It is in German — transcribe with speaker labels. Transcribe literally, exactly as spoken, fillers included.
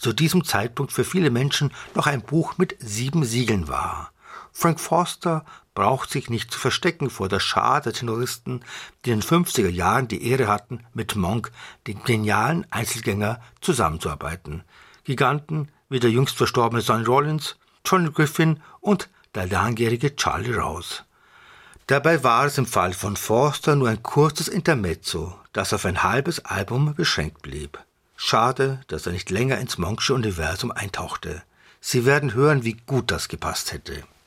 Speaker 1: die zu diesem Zeitpunkt für viele Menschen noch ein Buch mit sieben Siegeln war. Frank Foster braucht sich nicht zu verstecken vor der Schar der Tenoristen, die in den fünfziger Jahren die Ehre hatten, mit Monk, dem genialen Einzelgänger, zusammenzuarbeiten. Giganten wie der jüngst verstorbene Sonny Rollins, Johnny Griffin und der langjährige Charlie Rouse. Dabei war es im Fall von Foster nur ein kurzes Intermezzo, das auf ein halbes Album beschränkt blieb. Schade, dass er nicht länger ins Monksche Universum eintauchte. Sie werden hören, wie gut das gepasst hätte.